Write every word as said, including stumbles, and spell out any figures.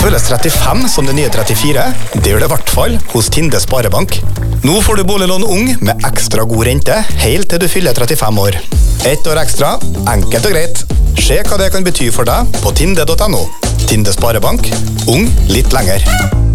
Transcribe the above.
føles trettifem som det nye trettifire. Det gjør det i hvert fall hos Tinde Sparebank. Nå får du boliglån ung med ekstra god rente, helt til du fyller trettifem år. Ett år ekstra, enkelt og greit. Se hva det kan bety for deg på tinde punktum no. Tinde Sparebank, ung litt lenger.